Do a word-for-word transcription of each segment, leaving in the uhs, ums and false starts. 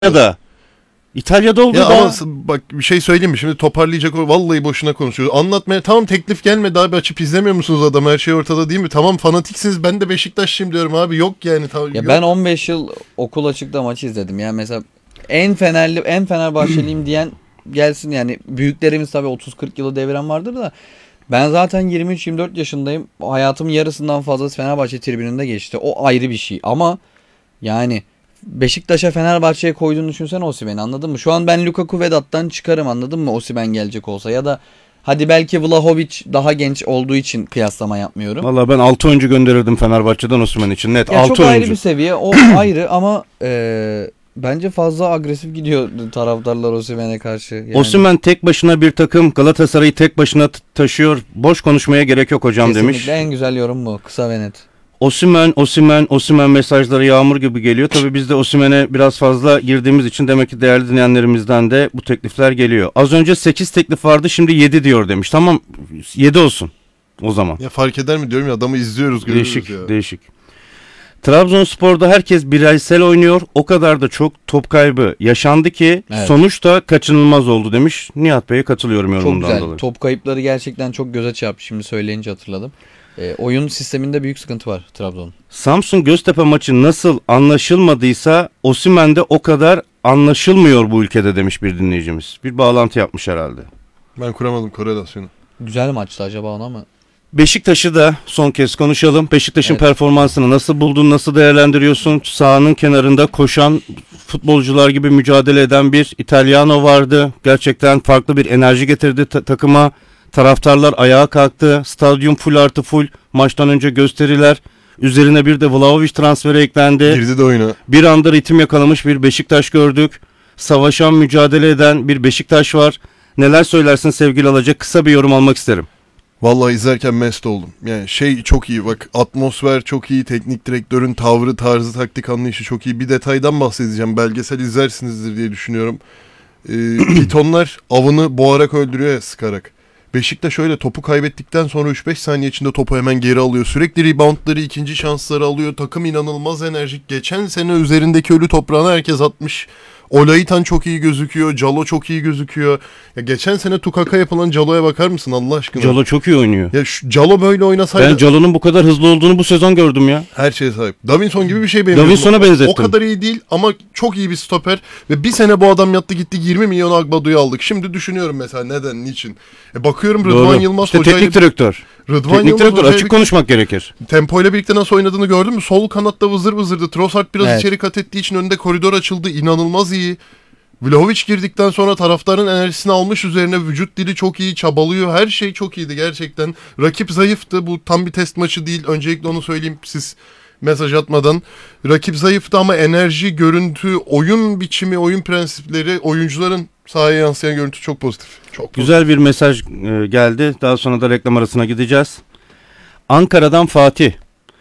İtalya'da. İtalya'da oldu Ya da. ama bak bir şey söyleyeyim mi? Şimdi toparlayacak o, vallahi boşuna konuşuyor. Anlatmaya tamam, teklif gelmedi abi, açıp izlemiyor musunuz adam? Her şey ortada değil mi? Tamam, fanatiksiniz, ben de Beşiktaşlıyım diyorum abi. Yok yani. Tamam, Ya yok. ben on beş yıl okul açıkta maçı izledim. Yani mesela en Fenerli, en Fenerbahçeliyim diyen gelsin yani. Büyüklerimiz tabii otuz kırk yılı deviren vardır da. Ben zaten yirmi üç yirmi dört yaşındayım. Hayatımın yarısından fazlası Fenerbahçe tribününde geçti. O ayrı bir şey. Ama yani Beşiktaş'a Fenerbahçe'ye koyduğunu düşünsene Osimhen'i, anladın mı? Şu an ben Lukaku Vedat'tan çıkarım, anladın mı? Osimhen gelecek olsa ya da hadi belki Vlahovic daha genç olduğu için kıyaslama yapmıyorum. Valla ben altı oyuncu gönderirdim Fenerbahçe'den Osimhen için. Net Ya altı çok oyuncu. ayrı bir seviye. O ayrı ama e, bence fazla agresif gidiyor taraftarlar Osimhen'e karşı. Yani. Osimhen tek başına bir takım, Galatasaray'ı tek başına t- taşıyor. Boş konuşmaya gerek yok hocam Kesinlikle demiş. en güzel yorum bu. Kısa ve net. Osimhen, Osimhen, Osimhen mesajları yağmur gibi geliyor. Tabii biz de Osimhen'e biraz fazla girdiğimiz için demek ki değerli dinleyenlerimizden de bu teklifler geliyor. Az önce sekiz teklif vardı, şimdi yedi diyor demiş. Tamam, yedi olsun o zaman. Ya fark eder mi diyorum ya, adamı izliyoruz, görüyoruz Değişik, ya. değişik. Trabzonspor'da herkes bireysel oynuyor. O kadar da çok top kaybı yaşandı ki Evet. sonuçta kaçınılmaz oldu demiş. Nihat Bey'e katılıyorum Çok yorumundan güzel. dolayı. Top kayıpları gerçekten çok göze çarptı. Şimdi söyleyince hatırladım. E, oyun sisteminde büyük sıkıntı var Trabzon'un. Samsun Göztepe maçı nasıl anlaşılmadıysa Osimhen'de o kadar anlaşılmıyor bu ülkede demiş bir dinleyicimiz. Bir bağlantı yapmış herhalde. Ben kuramadım korelasyonu. Güzel maçtı acaba ona mı? Beşiktaş'ı da son kez konuşalım. Beşiktaş'ın Evet. performansını nasıl buldun, nasıl değerlendiriyorsun? Sahanın kenarında koşan futbolcular gibi mücadele eden bir İtalyano vardı. Gerçekten farklı bir enerji getirdi ta- takıma. Taraftarlar ayağa kalktı. Stadyum full artı full. Maçtan önce gösteriler. Üzerine bir de Vlahovic transferi eklendi. Girdi de oyuna. Bir anda ritim yakalamış bir Beşiktaş gördük. Savaşan, mücadele eden bir Beşiktaş var. Neler söylersin sevgili Alaca? Kısa bir yorum almak isterim. Vallahi izlerken mest oldum. Yani şey çok iyi, bak atmosfer çok iyi, teknik direktörün tavrı, tarzı, taktik anlayışı çok iyi. Bir detaydan bahsedeceğim, belgesel izlersinizdir diye düşünüyorum. Ee, pitonlar avını boğarak öldürüyor ya, sıkarak. Beşiktaş öyle topu kaybettikten sonra üç beş saniye içinde topu hemen geri alıyor. Sürekli reboundları, ikinci şansları alıyor. Takım inanılmaz enerjik. Geçen sene üzerindeki ölü toprağını herkes atmış. Olaitan çok iyi gözüküyor. Calo çok iyi gözüküyor. Ya geçen sene Tukaka yapılan Calo'ya bakar mısın Allah aşkına? Calo çok iyi oynuyor. Ya şu Calo böyle oynasaydı... Ben Calo'nun bu kadar hızlı olduğunu bu sezon gördüm ya. Her şeye sahip. Davinson gibi bir şey benim. Davinson'a benzettim. O kadar iyi değil ama çok iyi bir stoper. Ve bir sene bu adam yattı gitti, yirmi milyon Agbado'yu aldık. Şimdi düşünüyorum mesela neden, niçin? E bakıyorum Rıdvan Doğru. Yılmaz İşte hocayla... teknik direktör. Rıdvan teknik Yılmaz direktör hocayla açık bir- konuşmak gerekir. Tempoyla birlikte nasıl oynadığını gördün mü? Sol kanatta vızır vızırdı. Trossard biraz Evet. içeri kat ettiği için önünde koridor açıldı. İnanılmaz iyi. Vlahovic girdikten sonra taraftarın enerjisini almış üzerine, vücut dili çok iyi, çabalıyor. Her şey çok iyiydi gerçekten. Rakip zayıftı. Bu tam bir test maçı değil. Öncelikle onu söyleyeyim siz mesaj atmadan. Rakip zayıftı ama enerji, görüntü, oyun biçimi, oyun prensipleri, oyuncuların sahaya yansıyan görüntü çok pozitif. Çok pozitif. Güzel bir mesaj e, geldi. Daha sonra da reklam arasına gideceğiz. Ankara'dan Fatih.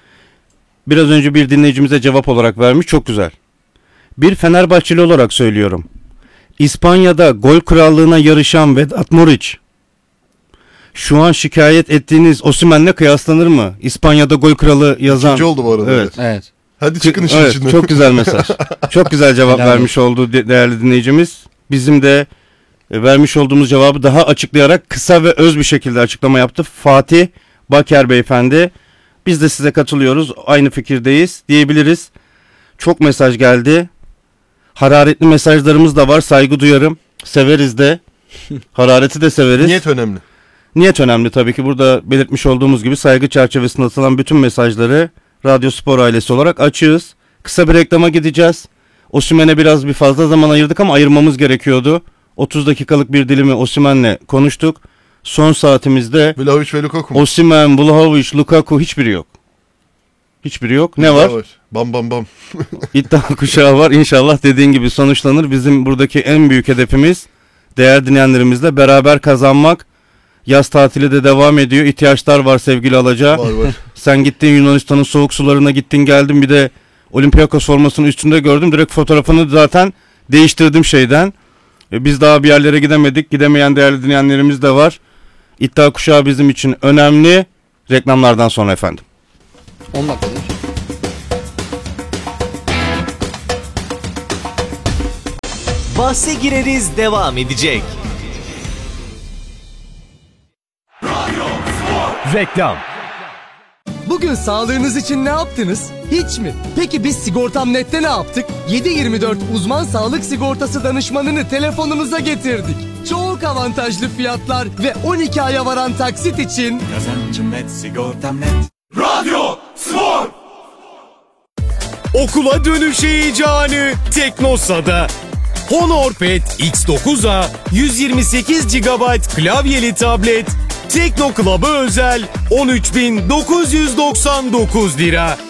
Biraz önce bir dinleyicimize cevap olarak vermiş. Çok güzel. Bir Fenerbahçeli olarak söylüyorum. İspanya'da gol krallığına yarışan Vedat Muriç şu an şikayet ettiğiniz Osimhen'le kıyaslanır mı? İspanya'da gol kralı yazan. İkinci oldu bu arada. Evet. Evet. Hadi çıkın işin Evet, içinden. çok güzel mesaj. Çok güzel cevap Helal vermiş oldu de- değerli dinleyicimiz. Bizim de e, vermiş olduğumuz cevabı daha açıklayarak kısa ve öz bir şekilde açıklama yaptı. Fatih Baker beyefendi. Biz de size katılıyoruz. Aynı fikirdeyiz diyebiliriz. Çok mesaj geldi. Hararetli mesajlarımız da var. Saygı duyarım. Severiz de. Harareti de severiz. Niyet önemli. Niyet önemli tabii ki. Burada belirtmiş olduğumuz gibi saygı çerçevesinde atılan bütün mesajları Radyo Spor ailesi olarak açığız. Kısa bir reklama gideceğiz. Osimhen'e biraz bir fazla zaman ayırdık ama ayırmamız gerekiyordu. otuz dakikalık bir dilimi Osimhen'le konuştuk. Son saatimizde Vlahovic ve Lukaku mu? Osimhen, Vlahovic, Lukaku hiçbiri yok. Hiçbiri yok. Ne var? Bam bam bam. İddia kuşağı var. İnşallah dediğin gibi sonuçlanır. Bizim buradaki en büyük hedefimiz değer dinleyenlerimizle beraber kazanmak. Yaz tatili de devam ediyor. İhtiyaçlar var sevgili Alaca. Var var. Sen gittin Yunanistan'ın soğuk sularına gittin geldin, bir de Olympiakos formasını üstünde gördüm. Direkt fotoğrafını zaten değiştirdim şeyden. E, biz daha bir yerlere gidemedik. Gidemeyen değerli dinleyenlerimiz de var. İddia kuşağı bizim için önemli. Reklamlardan sonra efendim. on dakika değil mi? Bahse gireriz devam edecek. Reklam. Bugün sağlığınız için ne yaptınız? Hiç mi? Peki biz Sigortam Net'te ne yaptık? yedi yirmi dört uzman sağlık sigortası danışmanını telefonumuza getirdik. Çok avantajlı fiyatlar ve on iki aya varan taksit için Kazancım net, sigortam net. Radyo Spor! Okula dönüş heyecanı Teknosa'da. HonorPad X dokuz A yüz yirmi sekiz gigabayt klavyeli tablet Tekno Club'a özel on üç bin dokuz yüz doksan dokuz lira.